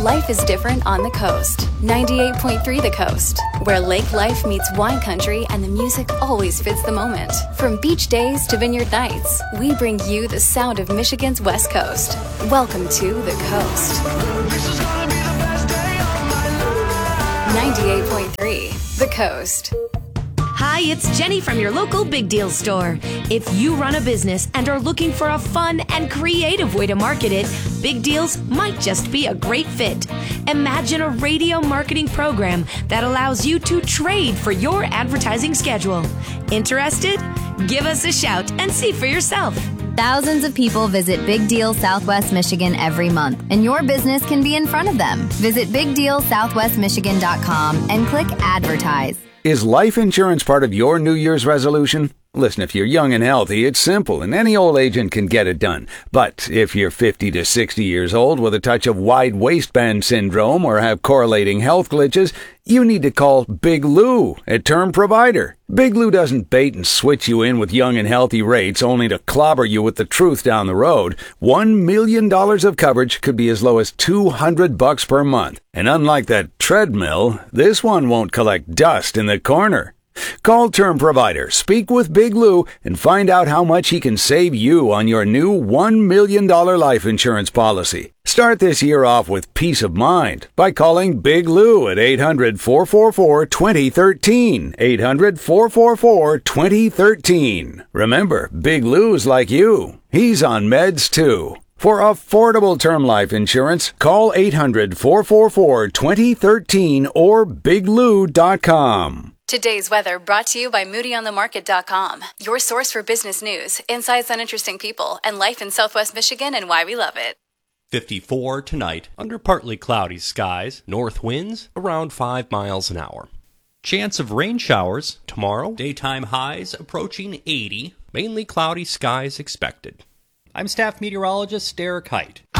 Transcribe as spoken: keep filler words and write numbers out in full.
Life is different on the coast. ninety-eight point three The Coast, where lake life meets wine country and the music always fits the moment. From beach days to vineyard nights, we bring you the sound of Michigan's West Coast. Welcome to The Coast. ninety-eight point three The Coast. Hi, it's Jenny from your local Big Deal store. If you run a business and are looking for a fun and creative way to market it, Big Deals might just be a great fit. Imagine a radio marketing program that allows you to trade for your advertising schedule. Interested? Give us a shout and see for yourself. Thousands of people visit Big Deal Southwest Michigan every month, and your business can be in front of them. Visit big deal southwest michigan dot com and click Advertise. Is life insurance part of your New Year's resolution? Listen, if you're young and healthy, it's simple and any old agent can get it done. But if you're fifty to sixty years old with a touch of wide waistband syndrome or have correlating health glitches, you need to call Big Lou at Term Provider. Big Lou doesn't bait and switch you in with young and healthy rates only to clobber you with the truth down the road. One million dollars of coverage could be as low as two hundred bucks per month. And unlike that treadmill, this one won't collect dust in the corner. Call Term Provider, speak with Big Lou, and find out how much he can save you on your new one million dollars life insurance policy. Start this year off with peace of mind by calling Big Lou at eight hundred, four four four, two zero one three. eight hundred, four four four, two zero one three. Remember, Big Lou's like you. He's on meds too. For affordable term life insurance, call eight hundred, four four four, two zero one three or big lou dot com. Today's weather brought to you by moody on the market dot com, your source for business news, insights on interesting people, and life in Southwest Michigan and why we love it. fifty-four tonight, under partly cloudy skies, north winds around five miles an hour. Chance of rain showers tomorrow, daytime highs approaching eighty, mainly cloudy skies expected. I'm staff meteorologist Derek Height.